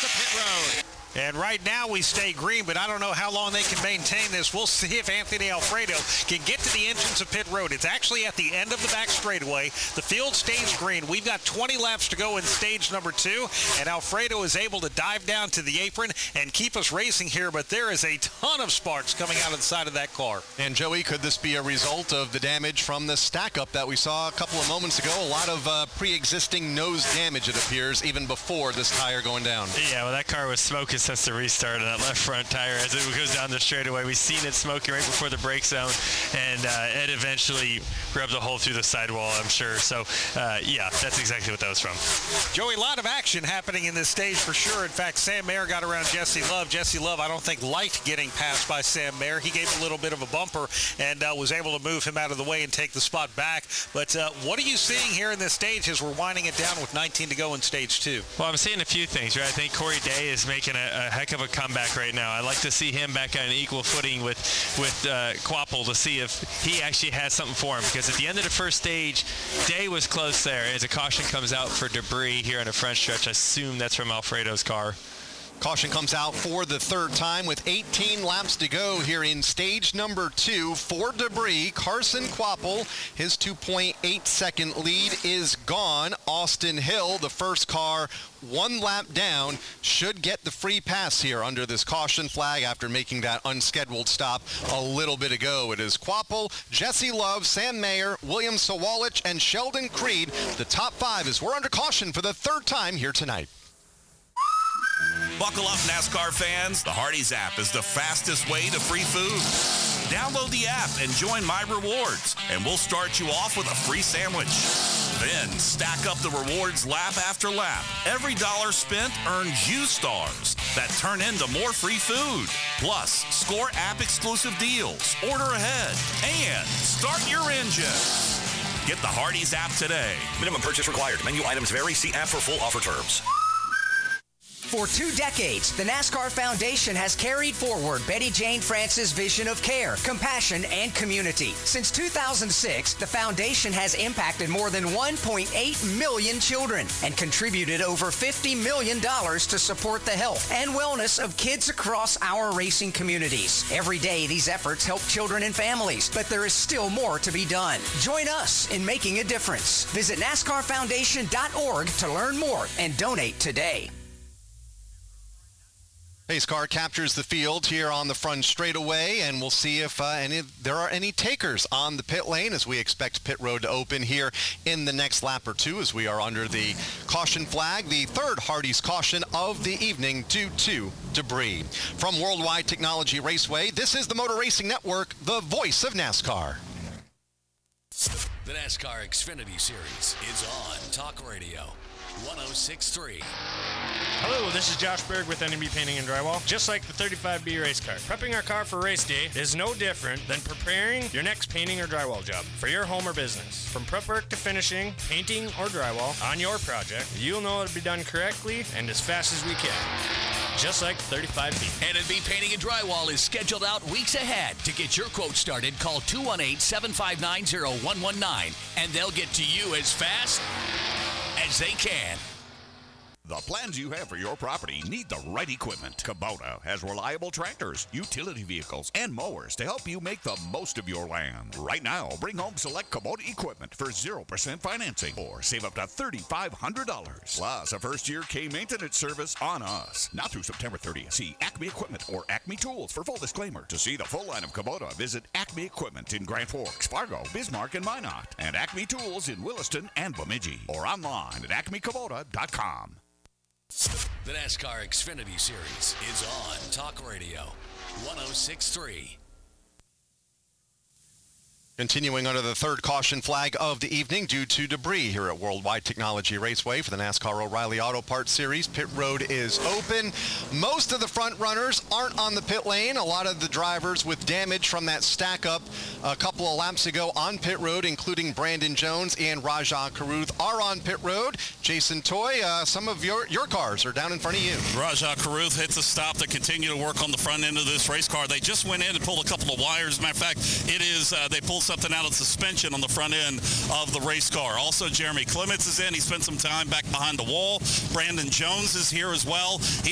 to pit road. And right now we stay green, but I don't know how long they can maintain this. We'll see if Anthony Alfredo can get to the entrance of pit road. It's actually at the end of the back straightaway. The field stays green. We've got 20 laps to go in stage number 2, and Alfredo is able to dive down to the apron and keep us racing here, but there is a ton of sparks coming out of the side of that car. And Joey, could this be a result of the damage from the stack-up that we saw a couple of moments ago? A lot of pre-existing nose damage, it appears, even before this tire going down. Yeah, well, that car was smoking since the restart on that left front tire as it goes down the straightaway. We've seen it smoking right before the brake zone, and it eventually rubbed a hole through the sidewall, I'm sure. So, yeah, that's exactly what that was from. Joey, a lot of action happening in this stage for sure. In fact, Sam Mayer got around Jesse Love. Jesse Love, I don't think, liked getting passed by Sam Mayer. He gave a little bit of a bumper and was able to move him out of the way and take the spot back. But what are you seeing here in this stage as we're winding it down with 19 to go in stage 2? Well, I'm seeing a few things, right? I think Corey Day is making a heck of a comeback right now. I'd like to see him back on an equal footing with Kvapil to see if he actually has something for him, because at the end of the first stage, Day was close there. As a caution comes out for debris here on the front stretch, I assume that's from Alfredo's car. Caution comes out for the third time with 18 laps to go here in stage number 2 for debris. Carson Kvapil, his 2.8-second lead is gone. Austin Hill, the first car, 1 lap down, should get the free pass here under this caution flag after making that unscheduled stop a little bit ago. It is Kvapil, Jesse Love, Sam Mayer, William Sawalich, and Sheldon Creed. The top 5 as we're under caution for the third time here tonight. Buckle up, NASCAR fans. The Hardee's app is the fastest way to free food. Download the app and join My Rewards, and we'll start you off with a free sandwich. Then stack up the rewards lap after lap. Every dollar spent earns you stars that turn into more free food. Plus, score app-exclusive deals, order ahead, and start your engine. Get the Hardee's app today. Minimum purchase required. Menu items vary. See app for full offer terms. For 2 decades, the NASCAR Foundation has carried forward Betty Jane France's vision of care, compassion, and community. Since 2006, the foundation has impacted more than 1.8 million children and contributed over $50 million to support the health and wellness of kids across our racing communities. Every day, these efforts help children and families, but there is still more to be done. Join us in making a difference. Visit NASCARFoundation.org to learn more and donate today. Pace car captures the field here on the front straightaway, and we'll see if there are any takers on the pit lane as we expect pit road to open here in the next lap or 2 as we are under the caution flag, the third Hardee's caution of the evening due to debris. From Worldwide Technology Raceway, this is the Motor Racing Network, the voice of NASCAR. The NASCAR Xfinity Series is on Talk Radio 106.3. Hello, this is Josh Berg with NMB Painting and Drywall. Just like the 35B race car, prepping our car for race day is no different than preparing your next painting or drywall job for your home or business. From prep work to finishing, painting or drywall on your project, you'll know it'll be done correctly and as fast as we can. Just like the 35B. NMB Painting and Drywall is scheduled out weeks ahead. To get your quote started, call 218-759-0119 and they'll get to you as fast as they can. The plans you have for your property need the right equipment. Kubota has reliable tractors, utility vehicles, and mowers to help you make the most of your land. Right now, bring home select Kubota equipment for 0% financing or save up to $3,500. Plus, a first-year K-maintenance service on us. Now through September 30th. See Acme Equipment or Acme Tools for full disclaimer. To see the full line of Kubota, visit Acme Equipment in Grand Forks, Fargo, Bismarck, and Minot, and Acme Tools in Williston and Bemidji, or online at acmekubota.com. The NASCAR Xfinity Series is on Talk Radio 106.3. Continuing under the third caution flag of the evening due to debris here at Worldwide Technology Raceway for the NASCAR O'Reilly Auto Parts Series. Pit road is open. Most of the front runners aren't on the pit lane. A lot of the drivers with damage from that stack up a couple of laps ago on pit road, including Brandon Jones and Rajah Caruth, are on pit road. Jason Toy, some of your cars are down in front of you. Rajah Caruth hits a stop to continue to work on the front end of this race car. They just went in and pulled a couple of wires. As a matter of fact, it is they pulled something out of suspension on the front end of the race car. Also, Jeremy Clements is in. He spent some time back behind the wall. Brandon Jones is here as well. He